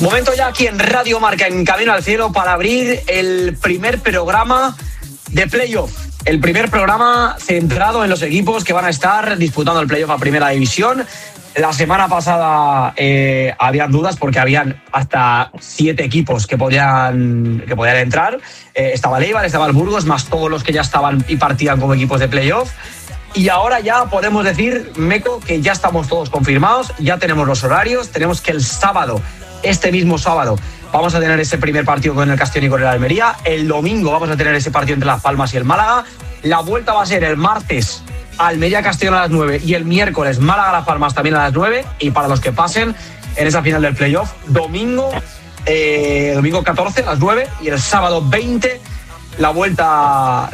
Momento ya aquí en Radio Marca, en Camino al Cielo, para abrir el primer programa de playoff. El primer programa centrado en los equipos que van a estar disputando el playoff a Primera División. La semana pasada habían dudas porque habían hasta 7 equipos que podían entrar. Estaba el Eibar, estaba el Burgos, más todos los que ya estaban y partían como equipos de playoff. Y ahora ya podemos decir, Meco, que ya estamos todos confirmados, ya tenemos los horarios, tenemos que el sábado, este mismo sábado, vamos a tener ese primer partido con el Castellón y con el Almería. El domingo vamos a tener ese partido entre Las Palmas y el Málaga. La vuelta va a ser el martes, Almería-Castellón a las 9, y el miércoles Málaga-Las Palmas también a las 9. Y para los que pasen en esa final del playoff, domingo 14 a las 9 y el sábado 20 la vuelta.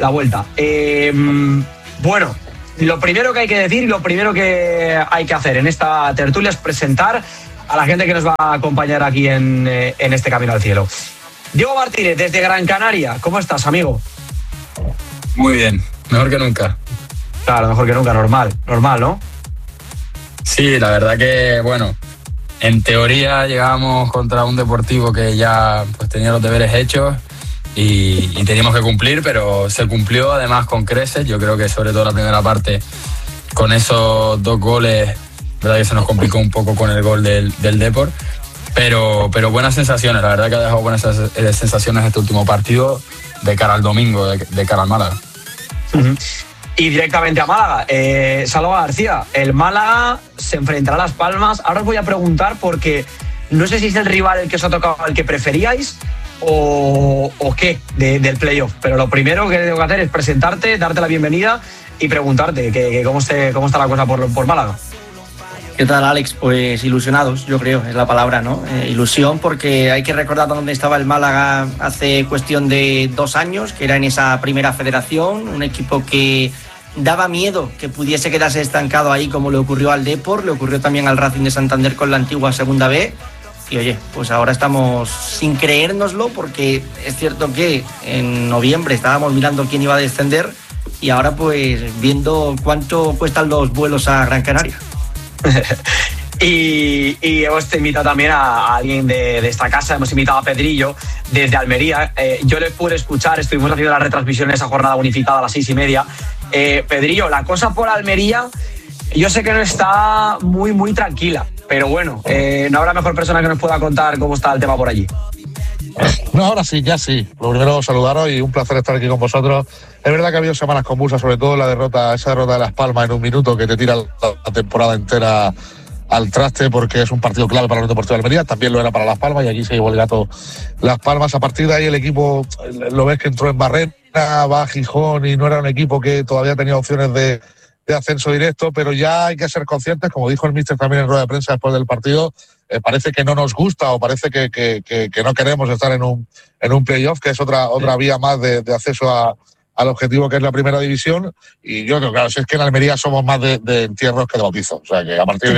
Bueno, lo primero que hay que decir y lo primero que hay que hacer en esta tertulia es presentar a la gente que nos va a acompañar aquí en este Camino al Cielo. Diego Martínez, desde Gran Canaria. ¿Cómo estás, amigo? Muy bien, mejor que nunca. Claro, mejor que nunca, normal, ¿no? Sí, la verdad que, bueno, en teoría llegábamos contra un Deportivo que ya pues tenía los deberes hechos y teníamos que cumplir, pero se cumplió además con creces. Yo creo que sobre todo la primera parte, con esos 2 goles, verdad que se nos complicó un poco con el gol del Depor, pero buenas sensaciones. La verdad que ha dejado buenas sensaciones este último partido de cara al domingo, de cara al Málaga. Uh-huh. Y directamente a Málaga, Salva García, el Málaga se enfrentará a Las Palmas. Ahora os voy a preguntar porque no sé si es el rival el que os ha tocado, el que preferíais o qué del playoff, pero lo primero que tengo que hacer es presentarte, darte la bienvenida y preguntarte que cómo está la cosa por Málaga. ¿Qué tal, Alex? Pues ilusionados, yo creo, es la palabra, ¿no? Ilusión, porque hay que recordar dónde estaba el Málaga hace cuestión de 2 años, que era en esa primera federación, un equipo que daba miedo que pudiese quedarse estancado ahí, como le ocurrió al Depor, le ocurrió también al Racing de Santander con la antigua Segunda B. Y oye, pues ahora estamos sin creérnoslo, porque es cierto que en noviembre estábamos mirando quién iba a descender y ahora pues viendo cuánto cuestan los vuelos a Gran Canaria. y hemos invitado también a alguien de esta casa, hemos invitado a Pedrillo desde Almería. Yo le pude escuchar, estuvimos haciendo la retransmisión en esa jornada unificada a las 6:30. Pedrillo, la cosa por Almería, yo sé que no está muy, muy tranquila, pero bueno, no habrá mejor persona que nos pueda contar cómo está el tema por allí. No, ahora sí, ya sí. Lo primero, saludaros y un placer estar aquí con vosotros. Es verdad que ha habido semanas convulsas, sobre todo esa derrota de Las Palmas en un minuto que te tira la temporada entera al traste, porque es un partido clave para el Deportivo de Almería. También lo era para Las Palmas y aquí se llevó el gato Las Palmas. A partir de ahí el equipo, lo ves que entró en barrena, va a Gijón y no era un equipo que todavía tenía opciones de ascenso directo, pero ya hay que ser conscientes, como dijo el míster también en rueda de prensa después del partido, parece que no nos gusta o parece que no queremos estar en un playoff, que es otra vía más de acceso al objetivo que es la Primera División. Y yo creo, claro, si es que en Almería somos más de entierros que de bautizos, o sea que a partir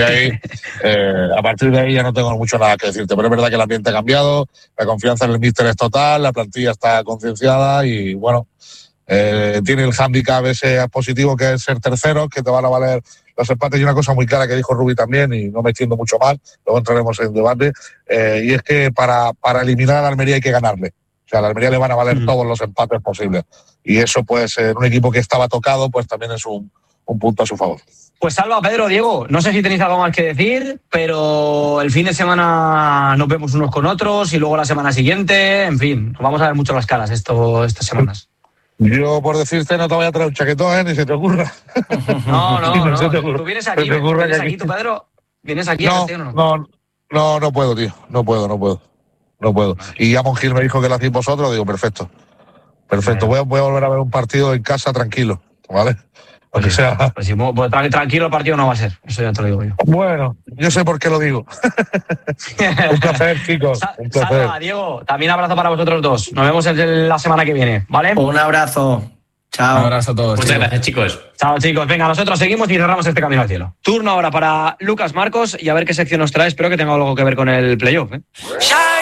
de ahí ya no tengo mucho nada que decirte, pero es verdad que el ambiente ha cambiado, la confianza en el míster es total, la plantilla está concienciada y bueno, tiene el hándicap ese positivo que es ser terceros, que te van a valer los empates. Y una cosa muy clara que dijo Rubi también, y no me extiendo mucho más, luego entraremos en debate, y es que para eliminar a la Almería hay que ganarle. O sea, a la Almería le van a valer todos los empates posibles. Y eso, pues, en un equipo que estaba tocado, pues también es un punto a su favor. Pues Salva, Pedro, Diego, no sé si tenéis algo más que decir, pero el fin de semana nos vemos unos con otros y luego la semana siguiente, en fin, nos vamos a ver mucho las caras estas semanas. Yo, por decirte, no te voy a traer un chaquetón, ni se te ocurra. No. Tú vienes aquí, tú, Pedro. ¿Vienes aquí? No puedo, tío. No puedo. Y Amon Gil me dijo que lo hacéis vosotros, digo, perfecto. Voy a volver a ver un partido en casa tranquilo, ¿vale? Pues tranquilo el partido no va a ser, eso ya te lo digo yo. Bueno, yo sé por qué lo digo. Un placer, chicos. Un placer. Salva, Diego, también abrazo para vosotros dos. Nos vemos la semana que viene, ¿vale? Un abrazo. Chao. Un abrazo a todos. Muchas gracias, chicos. Chao, chicos. Venga, nosotros seguimos y cerramos este Camino al Cielo. Turno ahora para Lucas Marcos y a ver qué sección nos trae. Espero que tenga algo que ver con el playoff, ¿eh?